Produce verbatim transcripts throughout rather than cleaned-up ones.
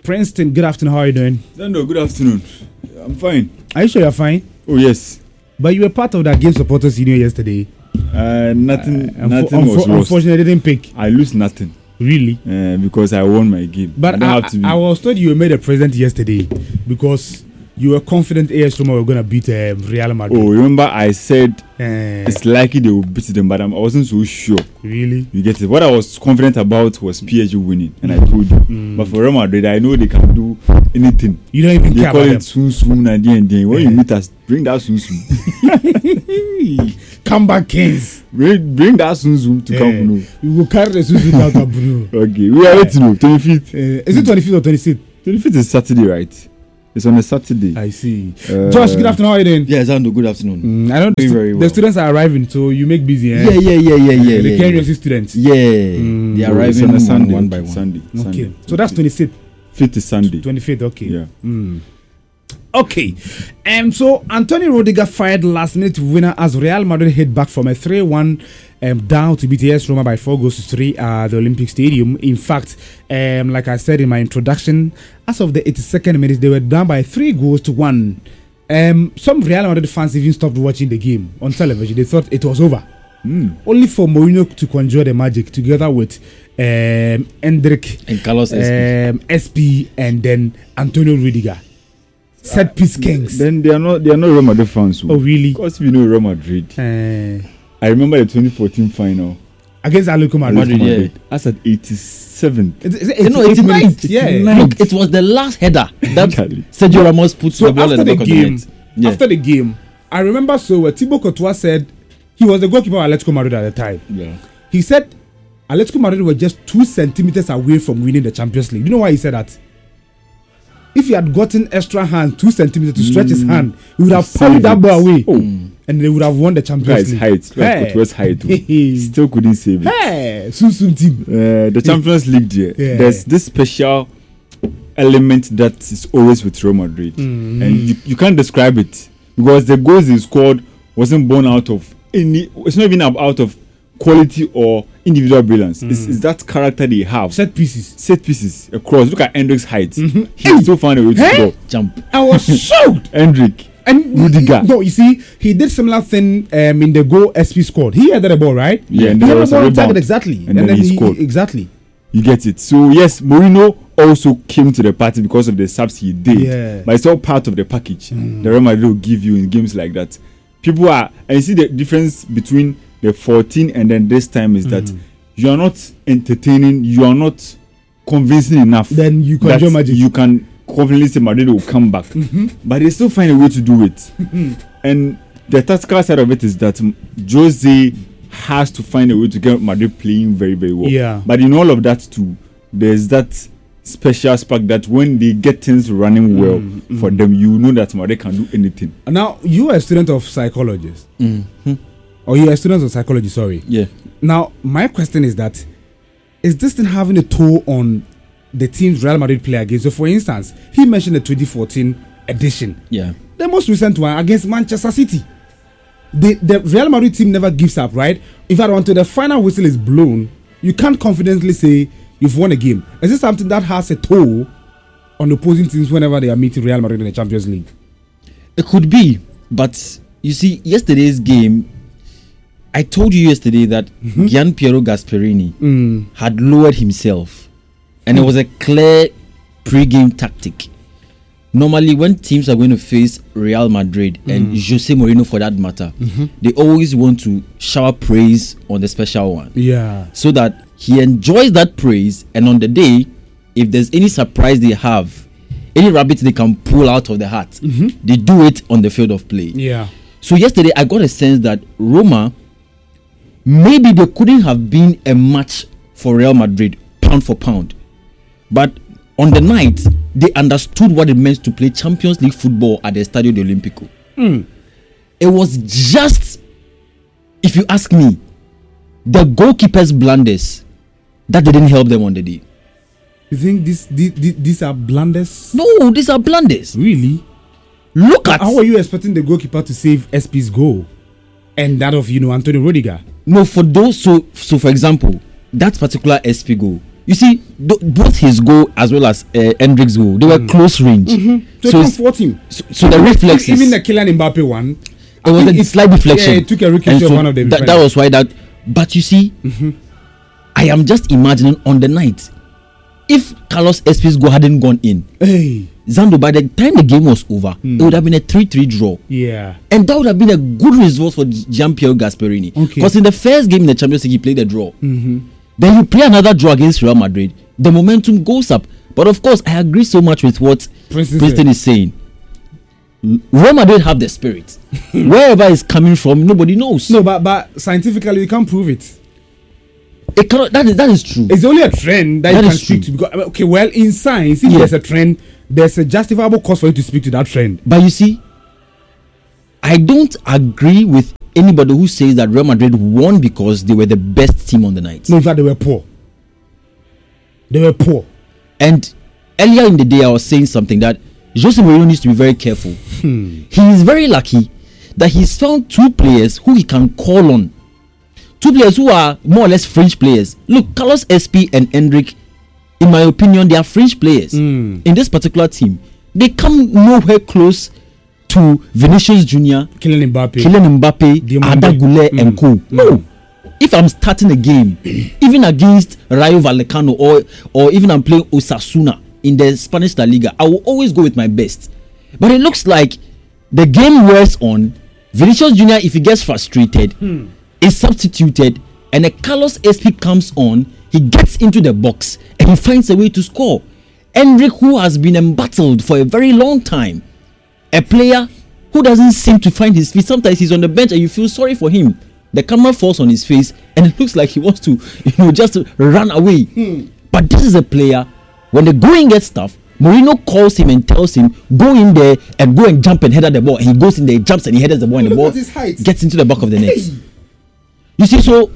Princeton, good afternoon. How are you doing? No, good afternoon. I'm fine. Are you sure you're fine? Oh, yes. But you were part of that game supporters union yesterday. Uh, nothing uh, unfo- nothing was unfo- lost. Unfortunately, I didn't pick. I lose nothing. Really? Uh, because I won my game. But I, don't I, have to be. I was told you were made a president yesterday because you were confident A S Roma were going to beat uh, Real Madrid. Oh, remember I said uh, it's likely they will beat them, but I wasn't so sure. Really? You get it? What I was confident about was P S G winning, and I told you. Mm. But for Real Madrid, I know they can do anything. You don't even they care call about it them. soon soon and then then. When yeah. you meet us, bring that soon soon. Come back, Kings. Bring, bring that soon soon to yeah. come. No. You will carry the soon soon out of Bruno. Okay, we are waiting. No, twenty-fifth. Uh, is it twenty-fifth or twenty-sixth? twenty-fifth is Saturday, right? It's on a Saturday. I see. Uh, Josh, good afternoon. How are you doing? Yeah, Zando, good afternoon. Mm, I know the, stu- very well. the students are arriving, so you make busy. Eh? Yeah, yeah, yeah, yeah, yeah. The yeah, Kenyan yeah. students. Yeah, mm, they are arriving on a Sunday, one by one. Sunday. Okay, Sunday. so that's twenty-sixth. Fifth is Sunday. twenty-fifth. Okay. Yeah. Mm. Okay, um, so Antonio Rudiger fired last-minute winner as Real Madrid hit back from a three one um, down to beat A S Roma by four goals to three at the Olympic Stadium. In fact, um, like I said in my introduction, as of the eighty-second minute, they were down by three goals to one. Um, some Real Madrid fans even stopped watching the game on television. They thought it was over. Mm. Only for Mourinho to conjure the magic together with um, Endrick and Carlos um, S P and then Antonio Rudiger. Set piece kings. Then they are not they are not Real Madrid fans. So. Oh really? Because we know Real Madrid. Uh, I remember the twenty fourteen final against Atletico Madrid. Madrid, yeah. That's at eighty-seventh. Is, is it no, eighty-ninth. Yeah. Look, it was the last header that Sergio Ramos put so the ball after in the, the back game. of the net. Yeah. After the game, I remember so where Thibaut Courtois said he was the goalkeeper of Atletico Madrid at the time. Yeah. He said Atletico Madrid were just two centimeters away from winning the Champions League. You know why he said that? If he had gotten extra hand, two centimeters to stretch mm. his hand, he would have pulled that ball away. Oh. And they would have won the Champions League. Height. Hey. It height. Still couldn't save it. Hey, soon, soon team. Uh, the Champions League, there, yeah. There's this special element that is always with Real Madrid. Mm. And you, you can't describe it. Because the goals they scored wasn't born out of any, it's not even out of quality or individual brilliance. Mm. It's, it's that character they have. Set pieces. Set pieces across. Look at Hendrick's height. Mm-hmm. He still found a way to hey? score. Jump. I was shocked. Hendrick. And Rudiger. No, you see, he did similar thing um, in the goal S P scored. He had the ball, right? Yeah, and he there had was the ball a on target rebound. exactly. And, and then, then he, he scored. Exactly. You get it. So yes, Mourinho also came to the party because of the subs he did. Yeah. But it's all part of the package. Mm. The Real Madrid will give you in games like that. People are, and you see the difference between the fourteen and then this time is mm. that you are not entertaining, you are not convincing enough. Then you conjure magic. You can confidently say Madrid will come back. Mm-hmm. But they still find a way to do it. And the tactical side of it is that Jose has to find a way to get Madrid playing very, very well. Yeah. But in all of that too, there's that special spark that when they get things running well mm, for mm. them, you know that Madrid can do anything. Now, you are a student of psychology. Mm-hmm. Or you are a student of psychology, sorry. Yeah. Now, my question is that, is this thing having a toll on the teams Real Madrid play against? So, for instance, he mentioned the twenty fourteen edition. Yeah. The most recent one against Manchester City. The, the Real Madrid team never gives up, right? In fact, until the final whistle is blown, you can't confidently say you've won a game. Is this something that has a toll on opposing teams whenever they are meeting Real Madrid in the Champions League? It could be, but you see, yesterday's game, I told you yesterday that mm-hmm. Gian Piero Gasperini mm. had lowered himself, and mm. it was a clear pre-game tactic. Normally, when teams are going to face Real Madrid mm. and Jose Mourinho for that matter, mm-hmm. they always want to shower praise on the special one. Yeah. So that he enjoys that praise, and on the day, if there's any surprise they have, any rabbit they can pull out of the hat, mm-hmm. they do it on the field of play. Yeah. So yesterday, I got a sense that Roma, maybe they couldn't have been a match for Real Madrid, pound for pound. But on the night, they understood what it meant to play Champions League football at the Estadio de Olimpico. Mm. It was just, if you ask me, the goalkeeper's blunders that didn't help them on the day. You think this, this, this these are blunders? No, these are blunders. Really? Look at... How are you expecting the goalkeeper to save S P's goal and that of, you know, Antonio Rudiger? No, for those, so, so for example, that particular S P goal, you see, th- both his goal as well as uh, Hendrick's goal, they were Mm. close range. Mm-hmm. So, So, it it's- comfort him. so, so the reflexes. Even the Kylian Mbappe one, it was think a it- slight deflection. Yeah, it took a ricochet And of so one of the that, that defenders. was why that. But you see, Mm-hmm. I am just imagining on the night, if Carlos Espin's goal hadn't gone in, Hey, Zando, by the time the game was over, Mm. it would have been a three three draw. yeah. And that would have been a good result for Gianpiero Gasperini. Okay. Because in the first game in the Champions League, he played a draw. Mm-hmm. Then you play another draw against Real Madrid, the momentum goes up. But of course, I agree so much with what Princeton Princeton said. is saying. Real Madrid have the spirit. Wherever it's coming from, nobody knows. No, but but scientifically, you can't prove it. It cannot, that, is, that is true. It's only a trend that, That you can is speak true. to. Because, okay, well, in science, if Yeah. there's a trend, there's a justifiable cause for you to speak to that trend. But you see, I don't agree with anybody who says that Real Madrid won because they were the best team on the night. No, in fact, they were poor. They were poor. And earlier in the day, I was saying something that Jose Mourinho needs to be very careful. Hmm. He is very lucky that he's found two players who he can call on. Two players who are more or less French players. Look, Carlos Espin and Hendrick, in my opinion, they are French players. Mm. In this particular team, they come nowhere close to Vinicius Junior, Kylian Mbappe. Kylian Mbappe, Diomande. Ada Goulet, Mm. and co. No. If I'm starting a game, even against Rayo Vallecano or or even I'm playing Osasuna in the Spanish La Liga, I will always go with my best. But it looks like the game wears on. Vinicius Junior, if he gets frustrated, Hmm. is substituted, and a Carlos Espin comes on. He gets into the box and he finds a way to score. Hendrick, who has been embattled for a very long time, a player who doesn't seem to find his feet. Sometimes he's on the bench and you feel sorry for him. The camera falls on his face and it looks like he wants to, you know, just run away. Hmm. But this is a player, when the going gets tough, Mourinho calls him and tells him, go in there and go and jump and header the ball. And he goes in there, jumps and he headers the ball, and the Look ball at his height. gets into the back of the net. Hey. You see, so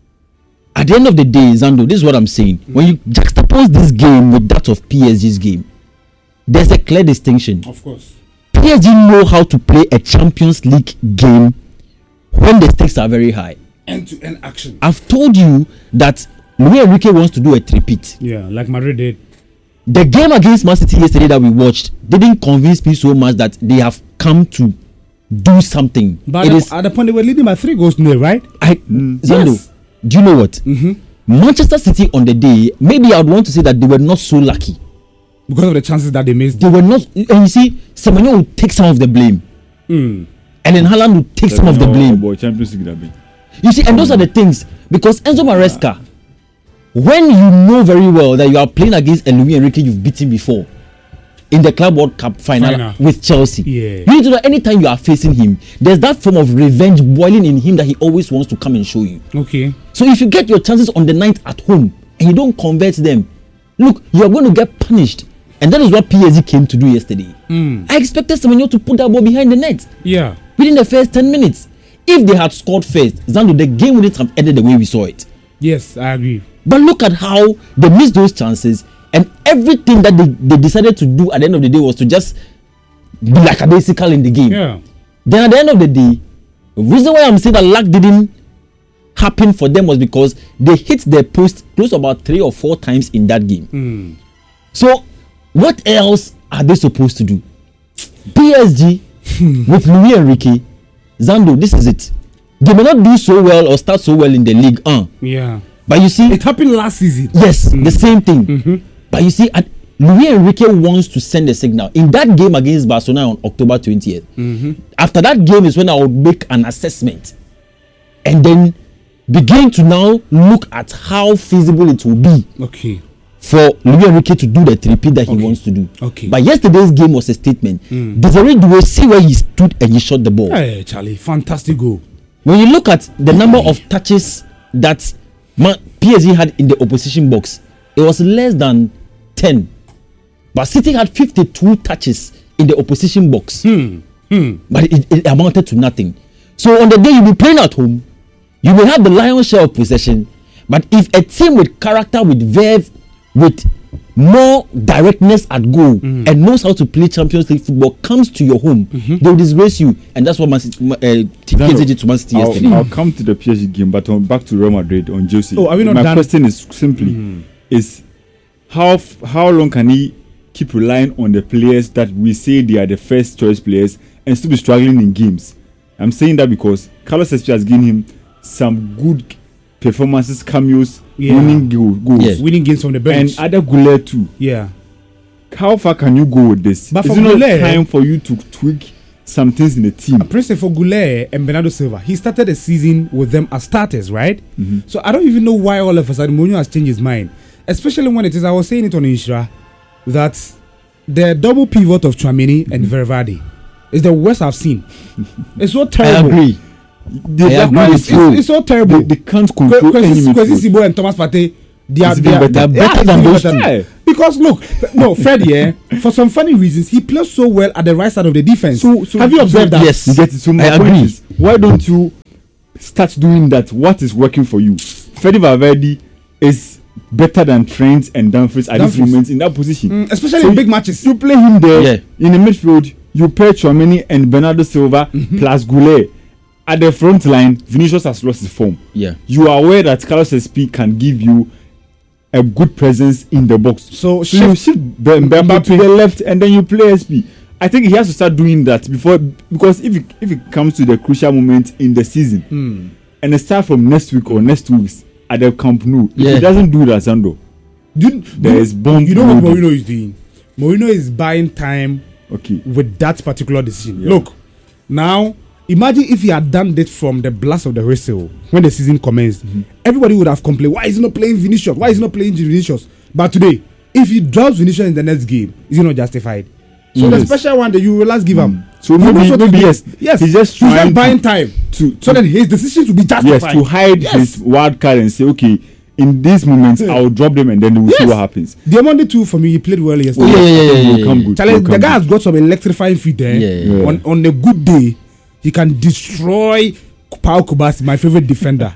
at the end of the day, Zando, this is what I'm saying. When you juxtapose this game with that of P S G's game, there's a clear distinction. Of course. P S G know how to play a Champions League game when the stakes are very high. End to end action. I've told you that Luis Enrique wants to do a three-peat. Yeah, like Madrid did. The game against Man City yesterday that we watched didn't convince me so much that they have come to do something. But it at, is, at the point they were leading by three goals nil, right? I, Zando, Yes. do you know what? Mm-hmm. Manchester City on the day, maybe I would want to say that they were not so lucky. Because of the chances that they missed. They were not, and you see, Semenyo will take some of the blame, Mm. and then Haaland will take some of the blame. About Champions League, that be. You see, and those are the things, because Enzo Maresca, when you know very well that you are playing against a Luis Enrique you've beaten before in the Club World Cup final, Final. with Chelsea, Yeah. you need to know anytime you are facing him, there's that form of revenge boiling in him that he always wants to come and show you. Okay. So if you get your chances on the ninth at home and you don't convert them, look, you are going to get punished. And that is what P S G came to do yesterday. Mm. I expected Semenyo to put that ball behind the net Yeah. within the first ten minutes. If they had scored first, Zando, the game wouldn't have ended the way we saw it. Yes, I agree. But look at how they missed those chances, and everything that they, they decided to do at the end of the day was to just be like a basical in the game. Yeah. Then at the end of the day, the reason why I'm saying that luck didn't happen for them was because they hit their post close to about three or four times in that game. Mm. So, what else are they supposed to do? P S G with Luis Enrique, Zando, this is it. They may not do so well or start so well in the league, uh, Yeah. but you see, It happened last season. yes, Mm. the same thing. Mhm. But you see, at, Luis Enrique wants to send a signal. In that game against Barcelona on October twentieth, Mm-hmm. after that game is when I would make an assessment and then begin to now look at how feasible it will be Okay. for Luis Enrique to do the three-peat that he Okay. wants to do. Okay. But yesterday's game was a statement. Mm. Desiree Doué, see where he stood and he shot the ball. Hey, Charlie, fantastic goal. When you look at the number of touches that Ma- P S G had in the opposition box, it was less than ten. But City had fifty-two touches in the opposition box. Hmm. Hmm. But it, it amounted to nothing. So on the day you'll be playing at home, you will have the lion's share of possession. But if a team with character, with verve, with more directness at goal, Mm. and knows how to play Champions League football comes to your home, Mhm. they will disgrace you. And that's what Man City, uh, P S G did to Man City yesterday. I'll, I'll come to the P S G game, but on, back to Real Madrid on Jose. Oh, are we not My done? question is simply: Mm. is how f- how long can he keep relying on the players that we say they are the first choice players and still be struggling in games? I'm saying that because Carlos S P has given him some good performances, cameos, Yeah. winning goal, goals, Yeah. winning games from the bench. and other Goulet too. yeah. How far can you go with this? But Is for it not Goulet- time for you to tweak some things in the team? President for Goulet and Bernardo Silva, he started the season with them as starters, right? Mhm. So I don't even know why all of a sudden Mourinho has changed his mind. Especially when it is, I was saying it on Inshra, that the double pivot of Tchouaméni and Verratti is the worst I've seen. It's so I terrible. agree. They, I that agree man with is It's, slow. it's so terrible. They, they can't control any Kwesi midfield. Sibo and Thomas Partey, they are, It's they even are, better. They're better than it's those better. two. Yeah. Because look, no, Fred, yeah, for some funny reasons, he plays so well at the right side of the defense. So, so Have you observed so, that? Yes. You get it. So my I point agree. is, why don't you start doing that? What is working for you? Freddy Valverde is better than Trent and Dumfries at this Dumfries. moment in that position. Mm, especially So in big matches. You play him there Yeah. in the midfield. You pair Tchouaméni and Bernardo Silva plus Goulet. At the front line, Vinicius has lost his form. Yeah. You are aware that Carlos S P can give you a good presence in the box. So, So you shift shift Mbappe Mbappe. to the left and then you play S P. I think he has to start doing that before, because if it, if it comes to the crucial moment in the season Hmm. and it start from next week or next two weeks at the Camp Nou, if Yeah. he doesn't do that, Sando, You, there you, is bomb. you know what loading. Mourinho is doing? Mourinho is buying time Okay. with that particular decision. Yeah. Look, now imagine if he had done that from the blast of the whistle when the season commenced. Mm-hmm. Everybody would have complained, why is he not playing Vinicius? Why is he not playing Vinicius? But today, if he drops Vinicius in the next game, is he not justified? So the Yes. special one that you will last give him. Mm. So He knows maybe, what maybe he's yes, doing. yes, he's just he's trying just buying to, time to, so that his decisions will be yes, justified. to hide Yes. his wild card and say, okay, in these moments Yeah. I'll drop them and then we'll see Yes. what happens. Diamondi too, for me, he played well yesterday. Oh, yeah, yeah, yeah, It will yeah, come yeah. good. Charlie, It will the come guy has good. got some electrifying feet there. Yeah, yeah, yeah. On on a good day, he can destroy Pau Kubasi, my favorite defender.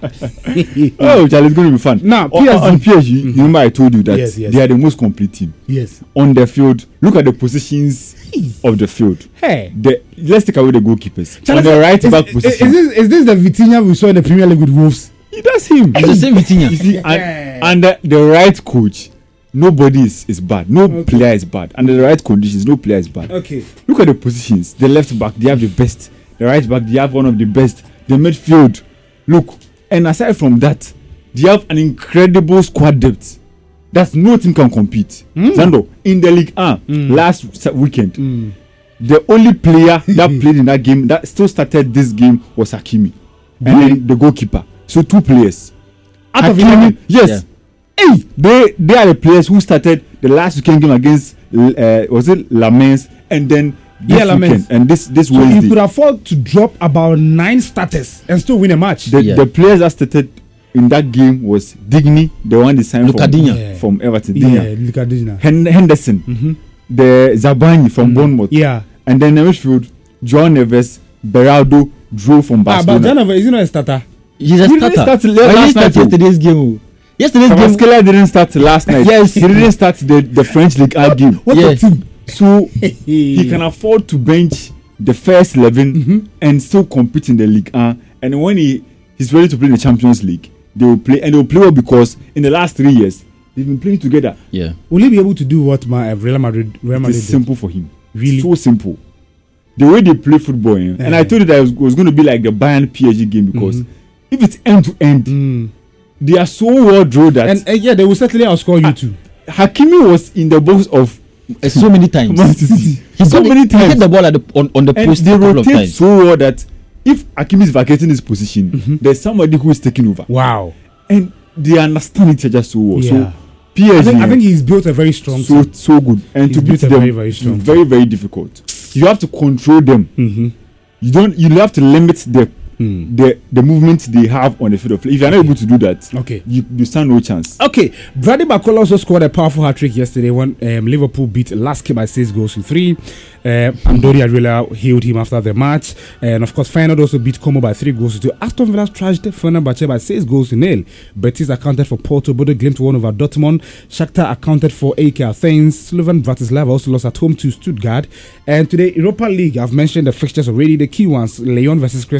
Oh, Charlie, it's going to be fun. Now, on, P S G. on P S G, you remember I told you that Yes, yes. they are the most complete team Yes. on the field. Look at the positions of the field. Hey. The, let's take away the goalkeepers. Charlie, on the right is, back is, position, is this is this the Vitinha we saw in the Premier League with Wolves? he does him. It's the same Vitinha. You see, and, under the right coach, nobody is, is bad. No Okay. player is bad. Under the right conditions, no player is bad. Okay. Look at the positions. The left back, they have the best. The right back, they have one of the best. The midfield, look. And aside from that, they have an incredible squad depth that no team can compete. Mm. Zando, in the League A, Mm. last se- weekend, Mm. the only player that played in that game, that still started this game, was Hakimi. And Really? then the goalkeeper. So two players. Out of Hakimi, eleven. yes. Hey, they they are the players who started the last weekend game against uh, was it Lamens, and then this Yeah, Lamens. weekend and this this So you Wednesday. could afford to drop about nine starters and still win a match. The, Yeah. the players that started in that game was Digny, the one they signed from, Lucadinha. Yeah. from Everton, yeah, Digna. look at this now. Hen- Henderson, Mhm. the Zabani from Mm. Bournemouth, Yeah. and then the midfield, John Neves, Beraldo, Drew from Ah, but Barcelona. Jonathan, is he not a starter? He's a He didn't starter. start la- Why did he last start night, oh. yesterday's game? oh? Yesterday's game. Kvaratskhelia didn't start last night. Yes. He didn't start the, the French League A game. What Yeah. a team. So he can afford to bench the first eleven Mhm. and still compete in the League A. And when he he's ready to play in the Champions League, they will play, and they will play well because in the last three years they've been playing together. Yeah. Will he be able to do what my uh, Real Madrid Real It Madrid is did? simple for him. Really? So simple. The way they play football, eh? and I Yeah. told you that it was, was going to be like the Bayern P S G game because Mhm. if it's end to end, Mm. they are so well drilled that And uh, yeah, they will certainly outscore you Ah, too. Hakimi was in the box of Uh, so many times. Man City. He so got it- many He hit times. the ball at the, on, on the And post they a couple of rotate times. so well that if Hakimi is vacating his position, Mhm. there's somebody who is taking over. Wow. And they understand each other so well. Yeah. So P I S G, think, I think he's built a very strong so team. so good, and He's to beat built a them very, very strong is very very difficult. You have to control them. Mm-hmm. You don't. You have to limit the Mm. the the movement they have on the field of play. If you are not able to do that, Okay. you you stand no chance. Okay, Brady Bacola also scored a powerful hat trick yesterday when um, Liverpool beat Lask by six goals to three. Uh, Andori Areola hailed him after the match, and of course, Feyenoord also beat Como by three goals to two. Aston Villa trashed Fenerbahce by six goals to nil. Betis accounted for Porto, Bodo Glimt won over Dortmund. Shakhtar accounted for A K Athens. Slovan Bratislava also lost at home to Stuttgart. And today, Europa League, I've mentioned the fixtures already. The key ones: Lyon versus Crystal Palace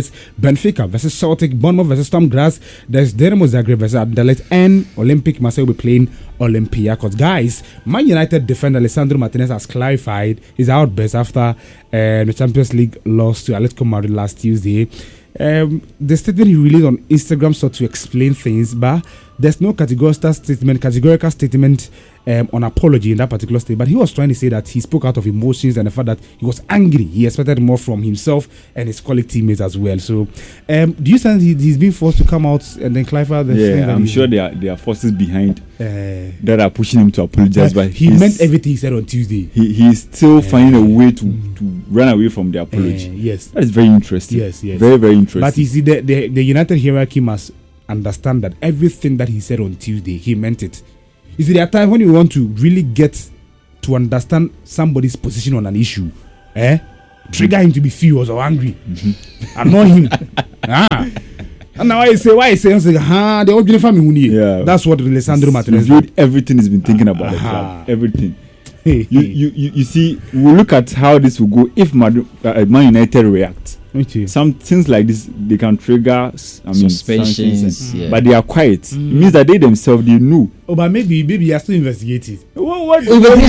There's Benfica versus Celtic, Bournemouth versus Stormgrass. There's Dinamo Zagreb versus Anderlecht, and Olympic Marseille will be playing Olympiacos. Guys, Man United defender Alessandro Martinez has clarified his outburst after uh, the Champions League loss to Atletico Madrid last Tuesday. Um, the statement he released on Instagram sought to explain things, but there's no categorical statement, categorical statement um, on apology in that particular state. But he was trying to say that he spoke out of emotions and the fact that he was angry. He expected more from himself and his colleague teammates as well. So, um, do you think he, he's been forced to come out and then clarify the thing? Yeah, I'm sure there are there are forces behind uh, that are pushing him to apologize. But he meant everything he said on Tuesday. He he's still uh, finding a way to, mm. to run away from the apology. Uh, yes, that is very interesting. Yes, yes, very very interesting. But you see, the the, the United hierarchy must understand that everything that he said on Tuesday, he meant it. You see, there are times when you want to really get to understand somebody's position on an issue, eh? Trigger mm-hmm. him to be furious or angry, mm-hmm. annoy him. ah. And now I say, why I say, I say, ah, the original family. Yeah, that's what Alessandro Martinez reviewed everything he's been thinking about. Uh-huh. The everything. you, you, you, you see, we'll look at how this will go if Man, uh, Man United react. Okay. Some things like this they can trigger I mean suspicions, yeah. But they are quiet. Mm. It means that they themselves they know. Oh, but maybe maybe you are still investigating. What what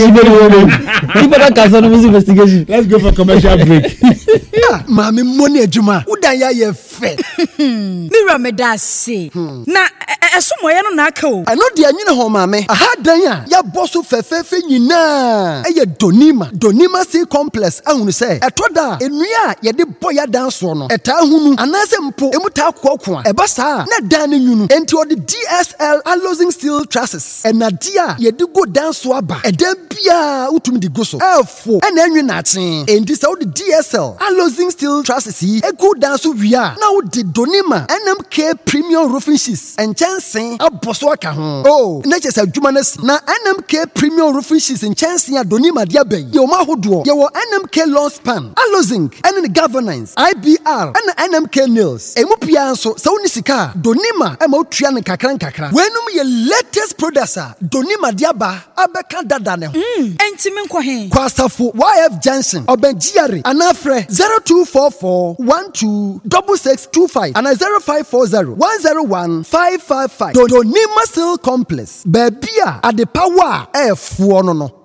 investigation? Let's go for commercial break. Mami money ejuma. Udanya ye fe. Mira me da say. Na esomo ye no na aka o. Eno de anyine ho mami. Aha dan ya ya boso fefefe nyina. Eye Donima. Donima Sea Complex ahunu say. Etoda enua ye de boya dance no. Eta hunu anase mpo emuta kwakwa. Eba saa na dan nyunu. Enti odi D S L Alozing Steel Trusses. Enadia ye de go dance aba. Edem bia utumi di go so. Efo ena enwe na aten. Enti sa odi D S L Alozing Steel Trusses yi e go dance wia. Na odi Donima N M K Premium Roofing Sheets and Chansen aboso aka ho. Oh, na chese adwuma na na N M K Premium Roofing Sheets and Chansen ya Donima dia ben. Ye ma hodo. Ye wo N M K Lawn Span. Alozing and the governance I B R and N M K Nails. Emu pia nso sa woni sika Donima e ma otua ne kakra kakra. Wenum ye latest producer Donima dia ba abeka dada ne ho. Mm, enti me nkɔ he. Kwasafo Y F Johnson Obenjiare anafre zero two four four one two six six two five and zero five four zero one zero one five five five. Donima Steel Complex. Babia at the power F one no no.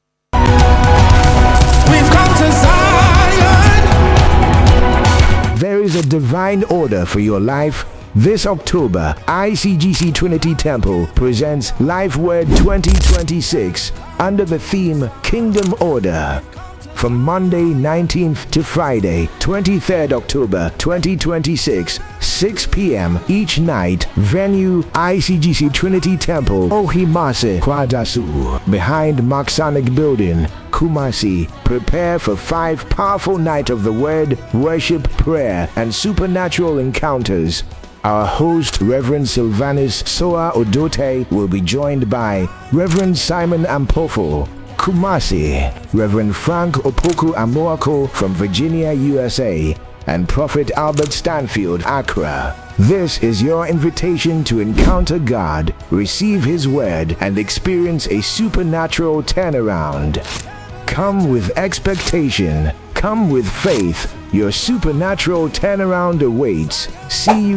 We've come to Zion. There is a divine order for your life. This October, I C G C Trinity Temple presents Life Word twenty twenty-six under the theme Kingdom Order. From Monday nineteenth to Friday twenty-third October twenty twenty-six, six p.m. each night. Venue I C G C Trinity Temple, Ohimase, Kwadasu, behind Maksanic Building, Kumasi. Prepare for five powerful nights of the Word, worship, prayer, and supernatural encounters. Our host, Reverend Sylvanus Soa Odote, will be joined by Reverend Simon Ampofo, Kumasi, Reverend Frank Opoku Amoako from Virginia, U S A, and Prophet Albert Stanfield, Accra. This is your invitation to encounter God, receive His Word, and experience a supernatural turnaround. Come with expectation. Come with faith. Your supernatural turnaround awaits. See you